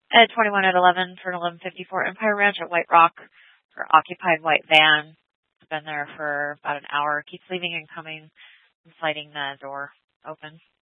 At 21 at 11 for an 1154 Empire Ranch at White Rock for occupied white van. It's been there for about an hour. Keeps leaving and coming and sliding the door open.